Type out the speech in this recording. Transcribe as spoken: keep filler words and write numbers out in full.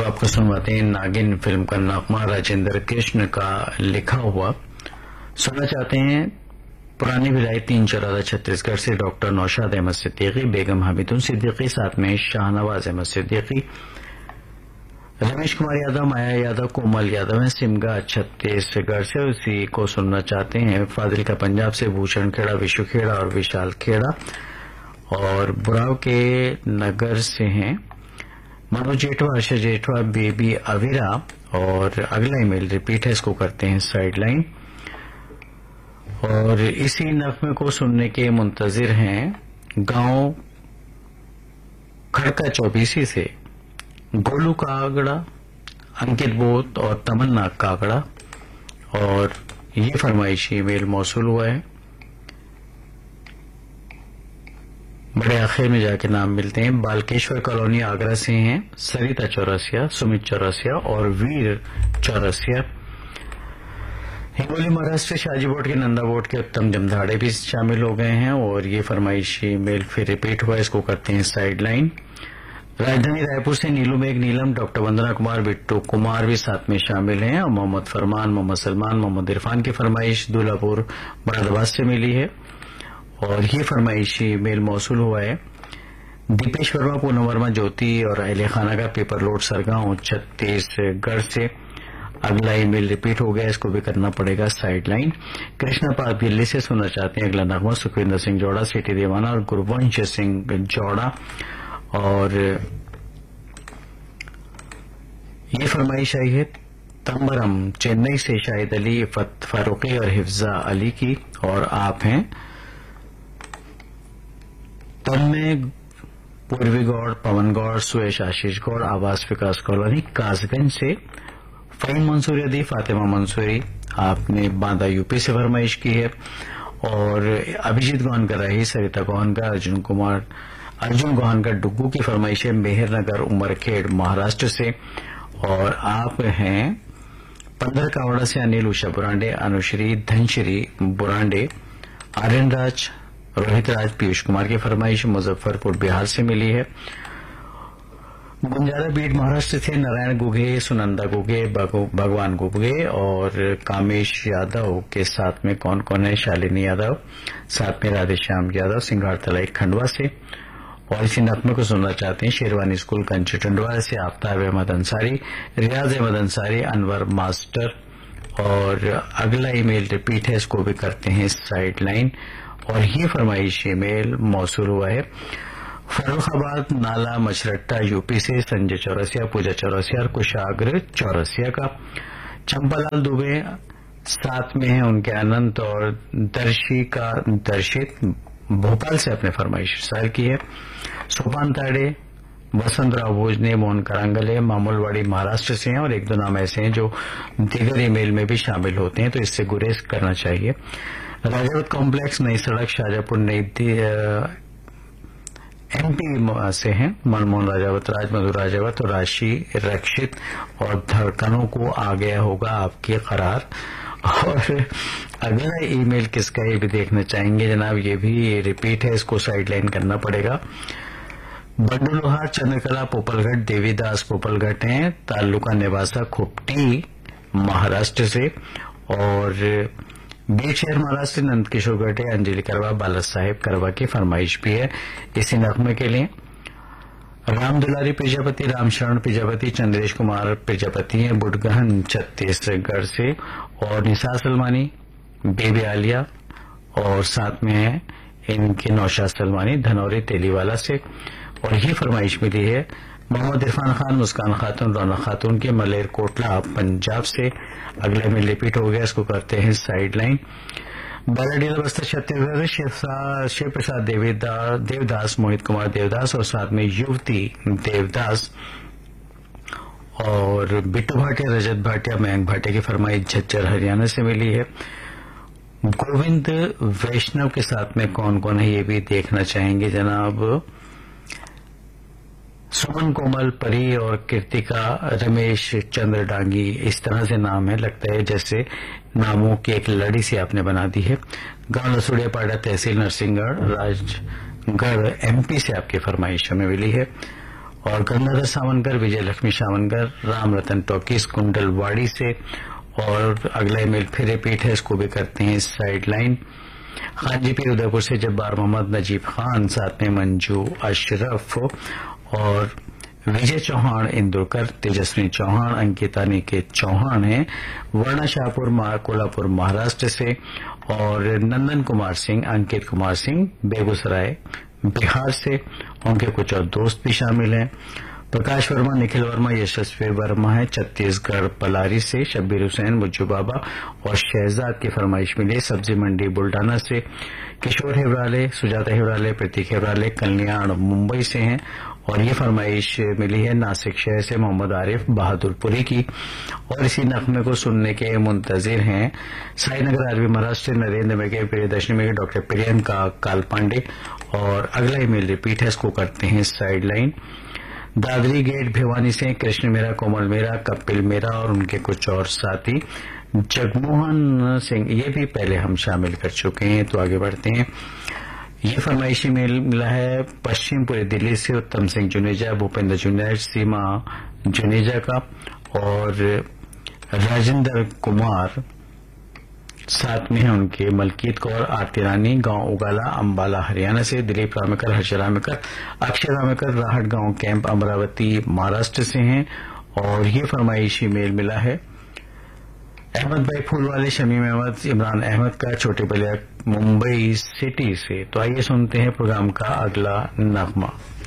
आपको सुनवाते हैं नागिन फिल्म का नगमा राजेंद्र कृष्ण का लिखा हुआ। सुनना चाहते हैं पुरानी भिलाई तीन चौराहा छत्तीसगढ़ से डॉक्टर नौशाद अहमद सिद्दीकी, बेगम हमीदुन सिद्दीकी, साथ में शाहनवाज अहमद सिद्दीकी, रमेश कुमार यादव, माया यादव, कोमल यादव है सिमगा छत्तीसगढ़ से। उसी को सुनना चाहते हैं फाजिल का पंजाब से भूषण खेड़ा, विशु खेड़ा और विशाल खेड़ा, और बुराव के नगर से हैं मनोज जेठवा, हर्षा जेठवा, बेबी अविरा। और अगला ईमेल रिपीट है, इसको करते हैं साइड लाइन। और इसी नगमे को सुनने के मुंतजिर हैं गांव खड़का चौबीसी से गोलू कागड़ा, अंकित बोत और तमन्ना कागड़ा। और ये फरमाइशी ईमेल मौसूल हुआ है। बड़े आखिर में जाके नाम मिलते हैं। बालकेश्वर कॉलोनी आगरा से हैं सरिता चौरसिया, सुमित चौरसिया और वीर चौरसिया। हिंगोली महाराष्ट्र शाहजी बोर्ड के नंदा बोर्ड के उत्तम जमधाड़े भी शामिल हो गए हैं। और ये फरमाइशी मेल फिर रिपीट हुआ, इसको करते हैं साइड लाइन। राजधानी रायपुर से नीलू मेघ नीलम, डॉक्टर वंदना कुमार, बिट्टू कुमार भी साथ में शामिल हैं। और मोहम्मद फरमान, मोहम्मद सलमान, मोहम्मद इरफान की फरमाइश दूल्हापुर मुरादाबाद से मिली है। और ये फरमाइशी मेल मौसूल हुआ है दीपेश वर्मा, पूनम वर्मा, ज्योति और अहले खाना का पेपर लोड सरगांव छत्तीसगढ़ से। अगला ईमेल रिपीट हो गया, इसको भी करना पड़ेगा साइड लाइन। कृष्णा पाक दिल्ली से सुनना चाहते हैं अगला नगमा सुखविंदर सिंह जोड़ा, सिटी देवाना और गुरवंश सिंह जोड़ा। और ये फरमाइश आई है तंबरम चेन्नई से शाहिद अली, फारूकी और हिफ्जा अली की। और आप हैं तन्मय, पूर्वी गौड़, पवन गौड़, सुयश आशीष गौड़, आवास विकास कॉलोनी कासगंज से। फहीम मंसूरी अदी, फातिमा मंसूरी, आपने बांदा यूपी से फरमाइश की है। और अभिजीत गोहनकर रही, सरिता गोहनकर, अर्जुन कुमार अर्जुन गोहनकर डुग्गू की फरमाइश है मेहर नगर उमरखेड़ महाराष्ट्र से। और आप हैं पंद्रह कावड़ा से अनिल, उषा बुरांडे, अनुश्री, धनश्री बुरांडे, आर्यन राज, रोहित राज, पीयूष कुमार की फरमाइश मुजफ्फरपुर बिहार से मिली है। गुंजारा बीट महाराष्ट्र से नारायण गुगे, सुनंदा गुगे, भगवान गुगे और कामेश यादव के साथ में कौन कौन है, शालिनी यादव, साथ में राधेश्याम यादव, सिंगार तलाई खंडवा से। और इसी नगमे को सुनना चाहते हैं शेरवानी स्कूल कंची टंडवा से आफ्ताब अहमद अंसारी, रियाज अहमद अंसारी, अनवर मास्टर। और अगला ईमेल रिपीट है, इसको भी करते हैं साइड लाइन। और ये फरमाइश ईमेल मौसूल हुआ है फर्रुखाबाद नाला मछरट्टा यूपी से संजय चौरसिया, पूजा चौरसिया और कुशाग्र चौरसिया का। चंपालाल दुबे साथ में है उनके अनंत और दर्शी का दर्शित भोपाल से अपने फरमाइश सार की है। सोपान ताड़े, वसंत राव भोजने, मोहन करांगले, मामूलवाड़ी महाराष्ट्र से हैं। और एक दो नाम ऐसे हैं जो दीगर ईमेल में भी शामिल होते हैं, तो इससे गुरेज करना चाहिए। राजावत कॉम्प्लेक्स, नई सड़क, शाजापुर, नई एमपी से हैं मनमोहन राजावत, राज मधु राजावत और राशि रक्षित। और धड़कनों को आ गया होगा आपके करार। और अगला ईमेल किसका, ये भी देखना चाहेंगे जनाब, ये भी रिपीट है, इसको साइड लाइन करना पड़ेगा। बंडू लोहार, चंद्रकला पोपलघट, देवीदास पोपलघट हैं, तालुका निवासा खुपटी महाराष्ट्र से। और बीच शहर महाराष्ट्र नंदकिशोर गढ़े, अंजलि करवा, बाला साहेब करवा की फरमाइश भी है इसी नगमे के लिए। राम दुलारी प्रजापति, रामशरण प्रजापति, चंद्रेश कुमार प्रजापति हैं बुटगहन छत्तीसगढ़ से। और निसार सलमानी, बेबी आलिया और साथ में है इनके नौशाद सलमानी धनौरी तेलीवाला से। और ये फरमाइश मिली है मोहम्मद इरफान खान, मुस्कान खातून, रौनक खातून के मलेर कोटला पंजाब से। अगले में रिपीट हो गया, इसको करते हैं साइड लाइन। बालाडीला बस्तर छत्तीसगढ़ से शिव प्रसाद देवदास, मोहित कुमार देवदास और साथ में युवती देवदास। और बिट्टू भाटिया, रजत भाटिया, मयंक भाटिया की फरमाइश झज्जर हरियाणा से मिली है। गोविंद वैष्णव के साथ में कौन कौन है, ये भी देखना चाहेंगे जनाब। सुमन, कोमल, परी और कीर्तिका, रमेश चंद्र डांगी, इस तरह से नाम है, लगता है जैसे नामों की एक लड़ी सी आपने बना दी है। गांव लसुड़िया पाड़ा, तहसील नरसिंहगढ़, राजगढ़ एमपी से आपकी फरमाइश हमें मिली है। और गंगाधर सावनकर, विजय लक्ष्मी सावनकर, राम रतन टॉकीज कुंडलवाड़ी से। और अगला ईमेल फिर रिपीट है, इसको भी करते हैं side line. Khan G P Udaipur से जब्बार मोहम्मद, नजीब खान, साथ में मंजू अशरफ और विजय चौहान इंदुरकर, तेजस्विनी चौहान, अंकिता निकेत चौहान है वर्णा शाहपुर कोल्हापुर महाराष्ट्र से। और नंदन कुमार सिंह, अंकित कुमार सिंह बेगूसराय बिहार से, उनके कुछ और दोस्त भी शामिल हैं। प्रकाश वर्मा, निखिल वर्मा, यशस्वी वर्मा है छत्तीसगढ़ पलारी से। शब्बीर हुसैन, मुज्जू बाबा और शहजाद की फरमाइश मिली सब्जी मंडी बुल्डाना से। किशोर हेवराले, सुजाता हेवराले, प्रतीक हेवराले कल्याण मुंबई से हैं। और ये फरमाइश मिली है नासिक शहर से मोहम्मद आरिफ बहादुरपुरी की। और इसी नगमे को सुनने के मुंतजिर हैं साईनगर आरवी महाराष्ट्र, नरेंद्र मेघे, प्रियदर्शनी मेघे, डॉक्टर प्रियंका काल पांडे। और अगला ईमेल रिपीट है, इसको करते हैं side line. Dadri gate Bhiwani से कृष्ण मेरा, कोमल मेरा, कपिल मेरा और उनके कुछ और साथी। जगमोहन सिंह, ये भी पहले हम शामिल कर चुके हैं, तो आगे बढ़ते हैं। ये फरमाइशी मेल मिला है पश्चिम पूर्वी दिल्ली से उत्तम सिंह जुनेजा, भूपेंद्र जुनेजा, सीमा जुनेजा का और राजेंद्र कुमार, साथ में है उनके मलकीत कौर, आरती रानी, गांव उगाला अंबाला हरियाणा से। दिलीप रामेकर, हर्ष रामेकर, अक्षय रामेकर, राहट गांव कैंप अमरावती महाराष्ट्र से हैं। और ये फरमाइशी मेल मिला है अहमद भाई फूल वाले, शमीम अहमद, इमरान अहमद का, छोटे बलिया मुंबई सिटी से। तो आइए सुनते हैं प्रोग्राम का अगला नगमा।